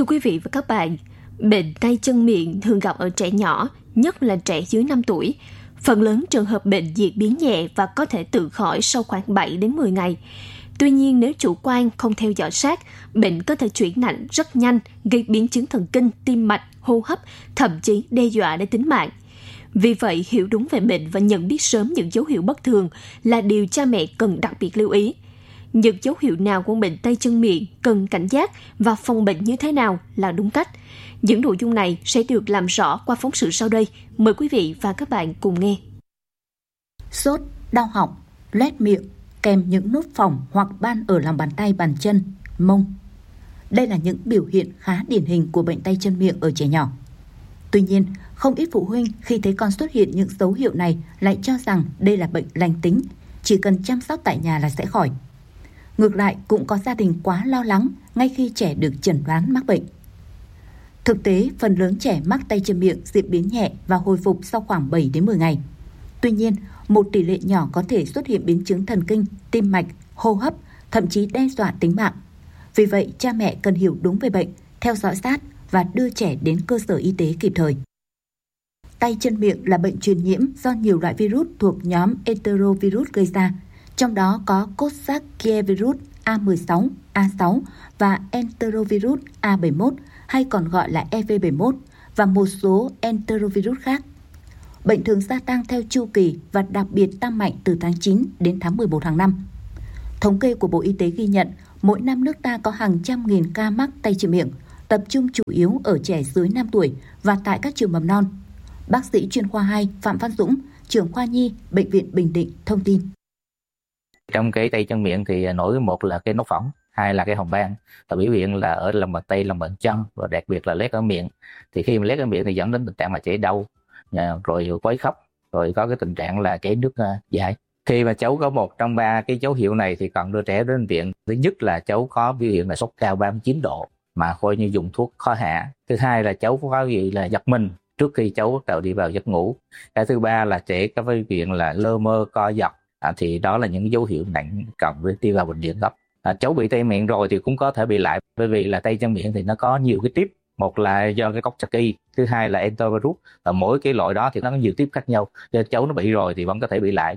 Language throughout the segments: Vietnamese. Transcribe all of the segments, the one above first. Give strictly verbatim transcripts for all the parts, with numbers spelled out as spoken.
Thưa quý vị và các bạn, bệnh tay chân miệng thường gặp ở trẻ nhỏ, nhất là trẻ dưới năm tuổi. Phần lớn trường hợp bệnh diễn biến nhẹ và có thể tự khỏi sau khoảng bảy đến mười ngày. Tuy nhiên, nếu chủ quan không theo dõi sát, bệnh có thể chuyển nặng rất nhanh, gây biến chứng thần kinh, tim mạch, hô hấp, thậm chí đe dọa đến tính mạng. Vì vậy, hiểu đúng về bệnh và nhận biết sớm những dấu hiệu bất thường là điều cha mẹ cần đặc biệt lưu ý. Những dấu hiệu nào của bệnh tay chân miệng cần cảnh giác và phòng bệnh như thế nào là đúng cách. Những nội dung này sẽ được làm rõ qua phóng sự sau đây. Mời quý vị và các bạn cùng nghe. Sốt, đau họng, loét miệng, kèm những nốt phỏng hoặc ban ở lòng bàn tay, bàn chân, mông. Đây là những biểu hiện khá điển hình của bệnh tay chân miệng ở trẻ nhỏ. Tuy nhiên, không ít phụ huynh khi thấy con xuất hiện những dấu hiệu này lại cho rằng đây là bệnh lành tính, chỉ cần chăm sóc tại nhà là sẽ khỏi. Ngược lại, cũng có gia đình quá lo lắng ngay khi trẻ được chẩn đoán mắc bệnh. Thực tế, phần lớn trẻ mắc tay chân miệng diễn biến nhẹ và hồi phục sau khoảng bảy đến mười ngày. Tuy nhiên, một tỷ lệ nhỏ có thể xuất hiện biến chứng thần kinh, tim mạch, hô hấp, thậm chí đe dọa tính mạng. Vì vậy, cha mẹ cần hiểu đúng về bệnh, theo dõi sát và đưa trẻ đến cơ sở y tế kịp thời. Tay chân miệng là bệnh truyền nhiễm do nhiều loại virus thuộc nhóm enterovirus gây ra, trong đó có Coxsackie-virus A mười sáu, A sáu và enterovirus A bảy mươi mốt hay còn gọi là E V bảy mươi mốt và một số enterovirus khác. Bệnh thường gia tăng theo chu kỳ và đặc biệt tăng mạnh từ tháng chín đến tháng mười một hàng năm. Thống kê của Bộ Y tế ghi nhận mỗi năm nước ta có hàng trăm nghìn ca mắc tay chân miệng, tập trung chủ yếu ở trẻ dưới năm tuổi và tại các trường mầm non. Bác sĩ chuyên khoa hai Phạm Văn Dũng, trưởng khoa nhi, Bệnh viện Bình Định thông tin. Trong cái tay chân miệng thì nổi một là cái nốt phỏng, hai là cái hồng ban, và biểu hiện là ở lòng bàn tay, lòng bàn chân và đặc biệt là loét ở miệng. Thì khi mà loét ở miệng thì dẫn đến tình trạng là chảy đau, rồi quấy khóc, rồi có cái tình trạng là chảy nước dãi. Khi mà cháu có một trong ba cái dấu hiệu này thì cần đưa trẻ đến bệnh viện. Thứ nhất là cháu có biểu hiện là sốt cao ba mươi chín độ mà coi như dùng thuốc khó hạ. Thứ hai là cháu có gì là giật mình trước khi cháu bắt đầu đi vào giấc ngủ. Cái thứ ba là trẻ có biểu hiện là lơ mơ, co giật. À, thì đó là những dấu hiệu nặng cần phải đi vào bệnh viện gấp. À, cháu bị tay miệng rồi thì cũng có thể bị lại, bởi vì là tay chân miệng thì nó có nhiều cái tiếp. Một là do cái Coxsackie, thứ hai là enterovirus, và mỗi cái loại đó thì nó có nhiều tiếp khác nhau. Nên cháu nó bị rồi thì vẫn có thể bị lại.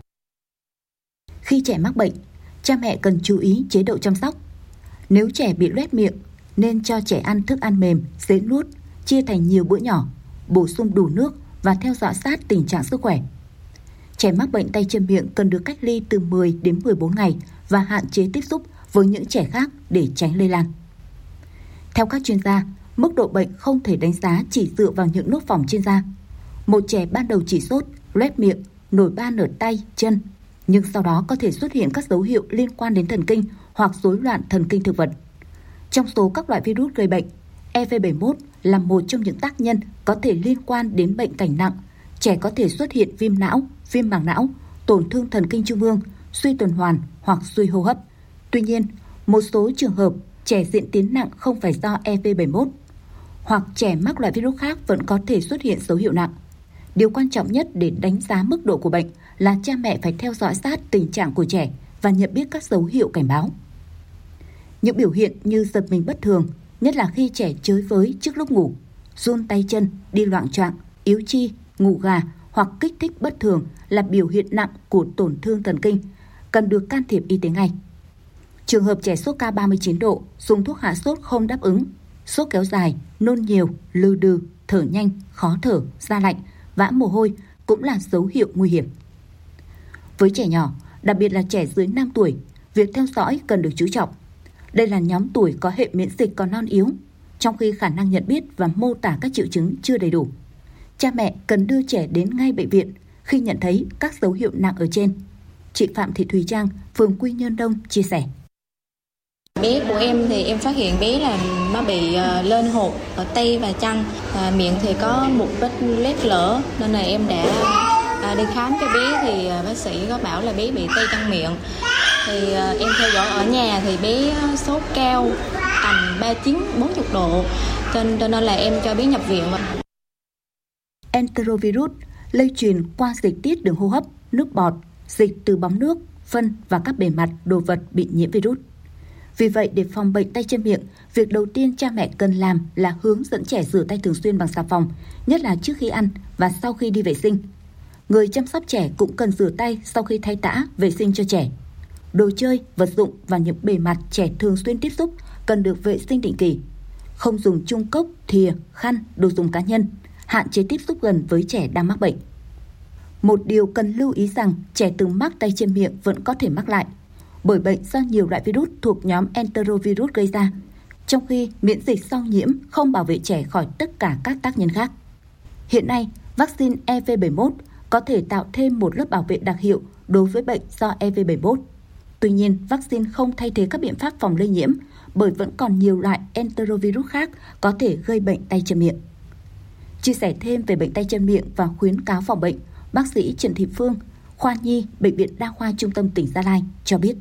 Khi trẻ mắc bệnh, cha mẹ cần chú ý chế độ chăm sóc. Nếu trẻ bị loét miệng, nên cho trẻ ăn thức ăn mềm, dễ nuốt, chia thành nhiều bữa nhỏ, bổ sung đủ nước và theo dõi sát tình trạng sức khỏe. Trẻ mắc bệnh tay chân miệng cần được cách ly từ mười đến mười bốn ngày và hạn chế tiếp xúc với những trẻ khác để tránh lây lan. Theo các chuyên gia, mức độ bệnh không thể đánh giá chỉ dựa vào những nốt phỏng trên da. Một trẻ ban đầu chỉ sốt, loét miệng, nổi ban ở tay, chân, nhưng sau đó có thể xuất hiện các dấu hiệu liên quan đến thần kinh hoặc rối loạn thần kinh thực vật. Trong số các loại virus gây bệnh, E V bảy mươi mốt là một trong những tác nhân có thể liên quan đến bệnh cảnh nặng. Trẻ có thể xuất hiện viêm não, viêm màng não, tổn thương thần kinh trung ương, suy tuần hoàn hoặc suy hô hấp. Tuy nhiên, một số trường hợp trẻ diễn tiến nặng không phải do E V bảy mươi mốt, hoặc trẻ mắc loại virus khác vẫn có thể xuất hiện dấu hiệu nặng. Điều quan trọng nhất để đánh giá mức độ của bệnh là cha mẹ phải theo dõi sát tình trạng của trẻ và nhận biết các dấu hiệu cảnh báo. Những biểu hiện như giật mình bất thường, nhất là khi trẻ chới với trước lúc ngủ, run tay chân, đi loạng choạng, yếu chi, ngủ gà hoặc kích thích bất thường là biểu hiện nặng của tổn thương thần kinh, cần được can thiệp y tế ngay. Trường hợp trẻ sốt cao ba mươi chín độ, dùng thuốc hạ sốt không đáp ứng, sốt kéo dài, nôn nhiều, lừ đừ, thở nhanh, khó thở, da lạnh, vã mồ hôi cũng là dấu hiệu nguy hiểm. Với trẻ nhỏ, đặc biệt là trẻ dưới năm tuổi, việc theo dõi cần được chú trọng. Đây là nhóm tuổi có hệ miễn dịch còn non yếu, trong khi khả năng nhận biết và mô tả các triệu chứng chưa đầy đủ. Cha mẹ cần đưa trẻ đến ngay bệnh viện khi nhận thấy các dấu hiệu nặng ở trên. Chị Phạm Thị Thùy Trang, phường Quy Nhơn Đông chia sẻ. Bé của em thì em phát hiện bé là nó bị uh, lên hột ở tay và chân, uh, miệng thì có một vết loét lở, nên là em đã uh, đi khám cho bé thì uh, bác sĩ có bảo là bé bị tay chân miệng. Thì uh, em theo dõi ở nhà thì bé sốt cao tầm ba mươi chín bốn mươi độ, cho, cho nên là em cho bé nhập viện. Enterovirus lây truyền qua dịch tiết đường hô hấp, nước bọt, dịch từ bóng nước, phân và các bề mặt đồ vật bị nhiễm virus. Vì vậy, để phòng bệnh tay chân miệng, việc đầu tiên cha mẹ cần làm là hướng dẫn trẻ rửa tay thường xuyên bằng xà phòng, nhất là trước khi ăn và sau khi đi vệ sinh. Người chăm sóc trẻ cũng cần rửa tay sau khi thay tã, vệ sinh cho trẻ. Đồ chơi, vật dụng và những bề mặt trẻ thường xuyên tiếp xúc cần được vệ sinh định kỳ. Không dùng chung cốc, thìa, khăn, đồ dùng cá nhân, hạn chế tiếp xúc gần với trẻ đang mắc bệnh. Một điều cần lưu ý rằng trẻ từng mắc tay chân miệng vẫn có thể mắc lại, bởi bệnh do nhiều loại virus thuộc nhóm enterovirus gây ra, trong khi miễn dịch sau nhiễm không bảo vệ trẻ khỏi tất cả các tác nhân khác. Hiện nay, vaccine E V bảy mươi mốt có thể tạo thêm một lớp bảo vệ đặc hiệu đối với bệnh do E V bảy mươi mốt. Tuy nhiên, vaccine không thay thế các biện pháp phòng lây nhiễm bởi vẫn còn nhiều loại enterovirus khác có thể gây bệnh tay chân miệng. Chia sẻ thêm về bệnh tay chân miệng và khuyến cáo phòng bệnh, bác sĩ Trần Thị Phương, khoa nhi, Bệnh viện Đa khoa Trung tâm tỉnh Gia Lai cho biết.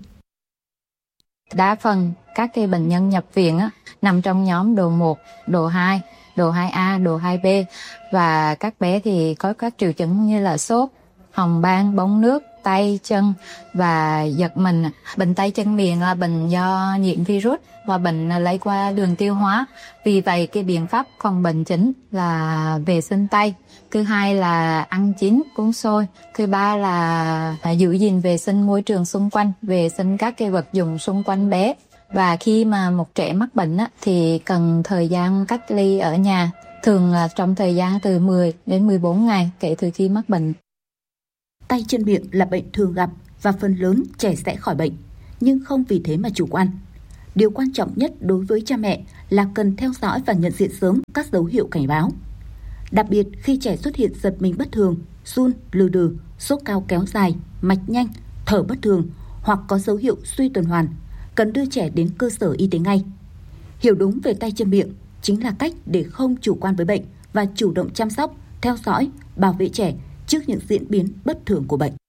Đa phần các cái bệnh nhân nhập viện á, nằm trong nhóm độ một, độ hai, độ hai A, độ hai B và các bé thì có các triệu chứng như là sốt, hồng ban, bong nước, tay, chân và giật mình. Bệnh tay chân miệng là bệnh do nhiễm virus và bệnh lây qua đường tiêu hóa. Vì vậy cái biện pháp phòng bệnh chính là vệ sinh tay. Thứ hai là ăn chín, uống sôi. Thứ ba là giữ gìn vệ sinh môi trường xung quanh, vệ sinh các cái vật dụng xung quanh bé. Và khi mà một trẻ mắc bệnh á, thì cần thời gian cách ly ở nhà, thường là trong thời gian từ mười đến mười bốn ngày kể từ khi mắc bệnh. Tay chân miệng là bệnh thường gặp và phần lớn trẻ sẽ khỏi bệnh, nhưng không vì thế mà chủ quan. Điều quan trọng nhất đối với cha mẹ là cần theo dõi và nhận diện sớm các dấu hiệu cảnh báo. Đặc biệt khi trẻ xuất hiện giật mình bất thường, run, lừ đừ, sốt cao kéo dài, mạch nhanh, thở bất thường hoặc có dấu hiệu suy tuần hoàn, cần đưa trẻ đến cơ sở y tế ngay. Hiểu đúng về tay chân miệng chính là cách để không chủ quan với bệnh và chủ động chăm sóc, theo dõi, bảo vệ trẻ trước những diễn biến bất thường của bệnh.